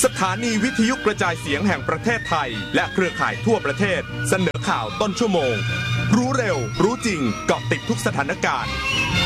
สถานีวิทยุกระจายเสียงแห่งประเทศไทยและเครือข่ายทั่วประเทศเสนอข่าวต้นชั่วโมงรู้เร็วรู้จริงเกาะติดทุกสถานการณ์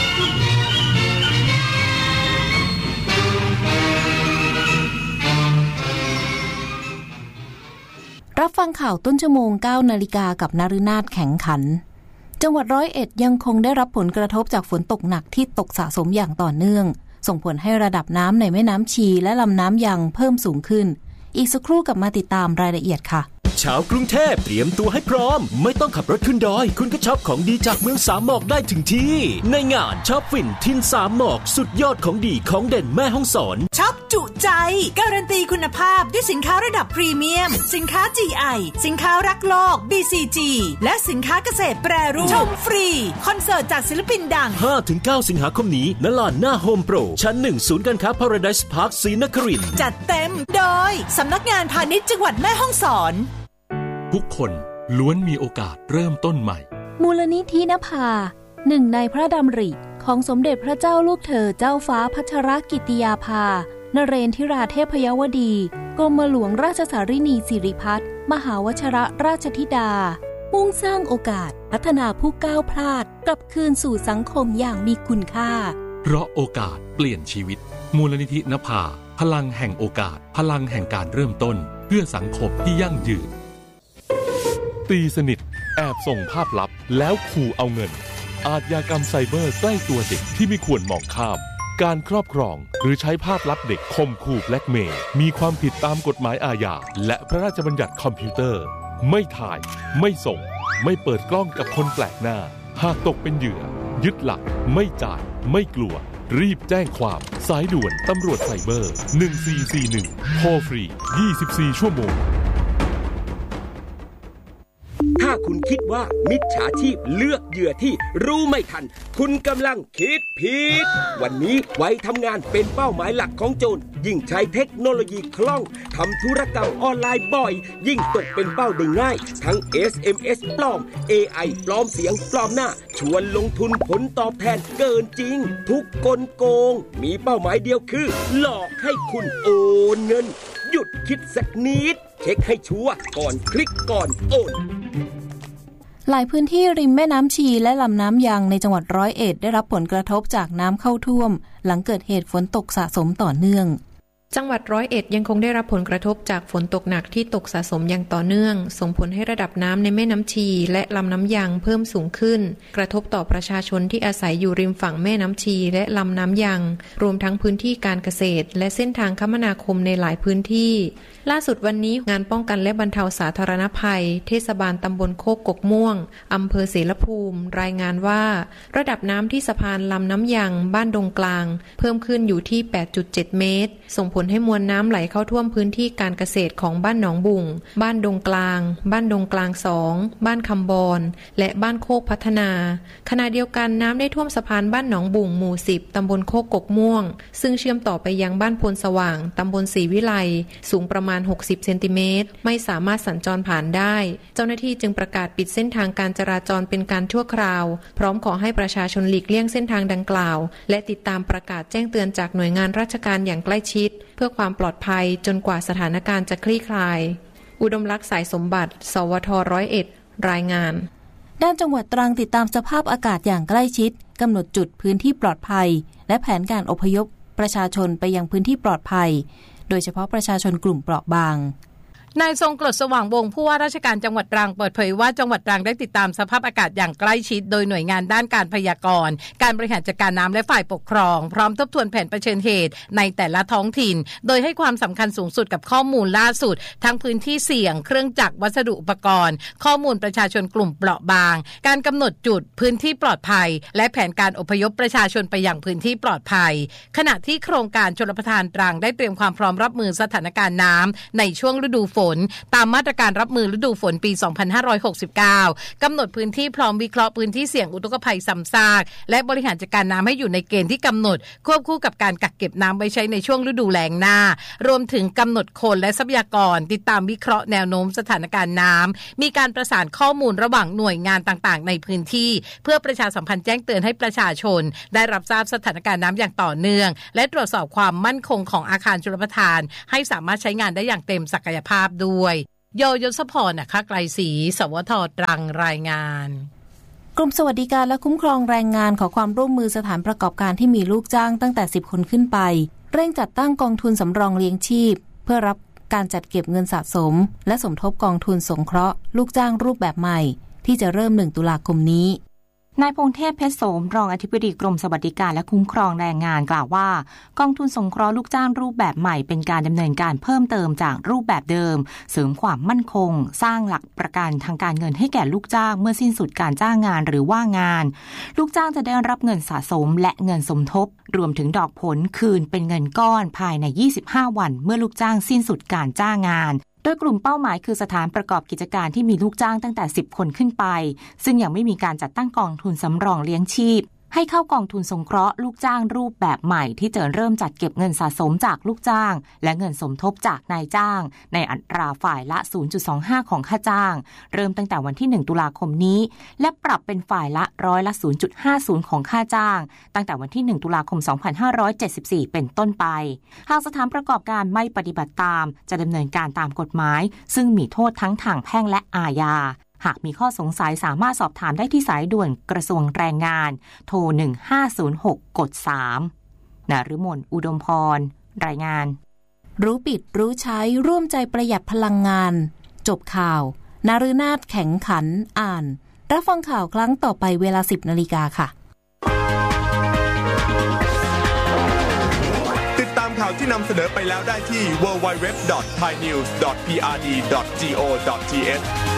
รับฟังข่าวต้นชั่วโมง 9 นาฬิกากับนฤนาถแข็งขันจังหวัดร้อยเอ็ดยังคงได้รับผลกระทบจากฝนตกหนักที่ตกสะสมอย่างต่อเนื่องส่งผลให้ระดับน้ำในแม่น้ำชีและลำน้ำยังเพิ่มสูงขึ้นอีกสักครู่กลับมาติดตามรายละเอียดค่ะชาวกรุงเทพเตรียมตัวให้พร้อมไม่ต้องขับรถขึ้นดอยคุณก็ช็อปของดีจากเมืองสามหมอกได้ถึงที่ในงานช็อปฟินทินสามหมอกสุดยอดของดีของเด่นแม่ฮ่องสอนช็อปจุใจการันตีคุณภาพด้วยสินค้าระดับพรีเมียมสินค้า GI สินค้ารักโลก BCG และสินค้าเกษตรแปรรูปชมฟรีคอนเสิร์ตจากศิลปินดัง 5-9 สิงหาคมนี้ณลานหน้าโฮมโปรชั้น 1 ศูนย์การค้า Paradise Park ศรีนครินทร์จัดเต็มโดยสำนักงานพาณิชย์จังหวัดแม่ฮ่องสอนทุกคนล้วนมีโอกาสเริ่มต้นใหม่มูลนิธินภาหนึ่งในพระดำริของสมเด็จพระเจ้าลูกเธอเจ้าฟ้าพัชรกิติยาภานเรนทิราเทพยวดีกรมหลวงราชสารินีสิริพัฒน์มหาวชรราชธิดามุ่งสร้างโอกาสพัฒนาผู้ก้าวพลาดกลับคืนสู่สังคมอย่างมีคุณค่าเพราะโอกาสเปลี่ยนชีวิตมูลนิธินภาพลังแห่งโอกาสพลังแห่งการเริ่มต้นเพื่อสังคมที่ยั่งยืนตีสนิทแอบส่งภาพลับแล้วขู่เอาเงินอาชญากรรมไซเบอร์ใกล้ตัวเด็กที่ไม่ควรมองข้ามการครอบครองหรือใช้ภาพลับเด็กข่มขู่แบล็กเมย์มีความผิดตามกฎหมายอาญาและพระราชบัญญัติคอมพิวเตอร์ไม่ถ่ายไม่ส่งไม่เปิดกล้องกับคนแปลกหน้าหากตกเป็นเหยื่อยึดหลักไม่จ่ายไม่กลัวรีบแจ้งความสายด่วนตำรวจไซเบอร์1441โทรฟรี24ชั่วโมงถ้าคุณคิดว่ามิจฉาชีพเลือกเหยื่อที่รู้ไม่ทันคุณกำลังคิดผิดวันนี้ไว้ทำงานเป็นเป้าหมายหลักของโจรยิ่งใช้เทคโนโลยีคล่องทำธุรกรรมออนไลน์บ่อยยิ่งตกเป็นเป้าได้ง่ายทั้ง SMS ปลอม AI ปลอมเสียงปลอมหน้าชวนลงทุนผลตอบแทนเกินจริงทุกกลโกงมีเป้าหมายเดียวคือหลอกให้คุณโอนเงินหยุดคิดสักนิดเช็คให้ชัวร์ก่อนคลิกก่อนโอนหลายพื้นที่ริมแม่น้ำชีและลำน้ำยังในจังหวัดร้อยเอ็ดได้รับผลกระทบจากน้ำเข้าท่วมหลังเกิดเหตุฝนตกสะสมต่อเนื่องจังหวัดร้อยเอ็ดยังคงได้รับผลกระทบจากฝนตกหนักที่ตกสะสมอย่างต่อเนื่องส่งผลให้ระดับน้ำในแม่น้ำชีและลำน้ำยังเพิ่มสูงขึ้นกระทบต่อประชาชนที่อาศัยอยู่ริมฝั่งแม่น้ำชีและลำน้ำยังรวมทั้งพื้นที่การเกษตรและเส้นทางคมนาคมในหลายพื้นที่ล่าสุดวันนี้งานป้องกันและบรรเทาสาธารณภัยเทศบาลตำบลโคกกกม่วงอำเภอเสรภูมิรายงานว่าระดับน้ำที่สะพานลำน้ำยังบ้านดงกลางเพิ่มขึ้นอยู่ที่ 8.7 เมตรส่งผลให้มวลน้ำไหลเข้าท่วมพื้นที่การเกษตรของบ้านหนองบุ่งบ้านดงกลางบ้านดงกลาง2บ้านคำบอนและบ้านโคกพัฒนาขณะเดียวกันน้ำได้ท่วมสะพานบ้านหนองบุ่งหมู่10ตำบลโคกกกม่วงซึ่งเชื่อมต่อไปยังบ้านพลสว่างตำบลศรีวิไลสูงประมาณ60เซนติเมตรไม่สามารถสัญจรผ่านได้เจ้าหน้าที่จึงประกาศปิดเส้นทางการจราจรเป็นการชั่วคราวพร้อมขอให้ประชาชนหลีกเลี่ยงเส้นทางดังกล่าวและติดตามประกาศแจ้งเตือนจากหน่วยงานราชการอย่างใกล้ชิดเพื่อความปลอดภัยจนกว่าสถานการณ์จะคลี่คลายอุดมลักษณ์สายสมบัติสวท101รายงานด้านจังหวัดตรังติดตามสภาพอากาศอย่างใกล้ชิดกำหนดจุดพื้นที่ปลอดภัยและแผนการอพยพประชาชนไปยังพื้นที่ปลอดภัยโดยเฉพาะประชาชนกลุ่มเปราะบางนายทรงกลดสว่างวงศ์ผู้ว่าราชการจังหวัดตรังเปิดเผยว่าจังหวัดตรังได้ติดตามสภาพอากาศอย่างใกล้ชิดโดยหน่วยงานด้านการพยากรณ์การบริหารจัดการน้ำและฝ่ายปกครองพร้อมทบทวนแผนเผชิญเหตุในแต่ละท้องถิ่นโดยให้ความสำคัญสูงสุดกับข้อมูลล่าสุดทั้งพื้นที่เสี่ยงเครื่องจักรวัสดุอุปกรณ์ข้อมูลประชาชนกลุ่มเปราะบางการกำหนดจุดพื้นที่ปลอดภัยและแผนการอพยพประชาชนไปยังพื้นที่ปลอดภัยขณะที่โครงการชลประทานตรังได้เตรียมความพร้อมรับมือสถานการณ์น้ำในช่วงฤดูฝนตามมาตรการรับมือฤดูฝนปี 2569 กำหนดพื้นที่พร้อมวิเคราะห์พื้นที่เสี่ยงอุทกภัยซ้ำซากและบริหารจัดการน้ำให้อยู่ในเกณฑ์ที่กำหนดควบคู่กับการกักเก็บน้ำไว้ใช้ในช่วงฤดูแล้งหน้ารวมถึงกำหนดคนและทรัพยากรติดตามวิเคราะห์แนวโน้มสถานการณ์น้ำมีการประสานข้อมูลระหว่างหน่วยงานต่างๆในพื้นที่เพื่อประชาสัมพันธ์แจ้งเตือนให้ประชาชนได้รับทราบสถานการณ์น้ำอย่างต่อเนื่องและตรวจสอบความมั่นคงของอาคารชลประทานให้สามารถใช้งานได้อย่างเต็มศักยภาพด้วยโยยศพรนะคะไกลศรีสวทตรังรายงานกรมสวัสดิการและคุ้มครองแรงงานขอความร่วมมือสถานประกอบการที่มีลูกจ้างตั้งแต่10คนขึ้นไปเร่งจัดตั้งกองทุนสำรองเลี้ยงชีพเพื่อรับการจัดเก็บเงินสะสมและสมทบกองทุนสงเคราะห์ลูกจ้างรูปแบบใหม่ที่จะเริ่ม1ตุลาคมนี้นายพงษ์เทพเพชรโสมรองอธิบดีกรมสวัสดิการและคุ้มครองแรงงานกล่าวว่ากองทุนสงเคราะห์ลูกจ้างรูปแบบใหม่เป็นการดำเนินการเพิ่มเติมจากรูปแบบเดิมเสริมความมั่นคงสร้างหลักประกันทางการเงินให้แก่ลูกจ้างเมื่อสิ้นสุดการจ้างงานหรือว่างงานลูกจ้างจะได้รับเงินสะสมและเงินสมทบรวมถึงดอกผลคืนเป็นเงินก้อนภายใน25วันเมื่อลูกจ้างสิ้นสุดการจ้างงานโดยกลุ่มเป้าหมายคือสถานประกอบกิจการที่มีลูกจ้างตั้งแต่10คนขึ้นไปซึ่งยังไม่มีการจัดตั้งกองทุนสำรองเลี้ยงชีพให้เข้ากองทุนสงเคราะห์ลูกจ้างรูปแบบใหม่ที่จะเริ่มจัดเก็บเงินสะสมจากลูกจ้างและเงินสมทบจากนายจ้างในอัตราฝ่ายละ 0.25 ของค่าจ้างเริ่มตั้งแต่วันที่1ตุลาคมนี้และปรับเป็นฝ่ายละร้อยละ 0.50 ของค่าจ้างตั้งแต่วันที่1ตุลาคม 2574 เป็นต้นไปหากสถานประกอบการไม่ปฏิบัติตามจะดำเนินการตามกฎหมายซึ่งมีโทษทั้งทางแพ่งและอาญาหากมีข้อสงสัยสามารถสอบถามได้ที่สายด่วนกระทรวงแรงงานโทร1506กด3นฤมลอุดมพรรายงานรู้ปิดรู้ใช้ร่วมใจประหยัดพลังงานจบข่าวนฤนาถแข็งขันอ่านรับฟังข่าวครั้งต่อไปเวลา 10:00 น.ค่ะติดตามข่าวที่นำเสนอไปแล้วได้ที่ www.thainews.prd.go.th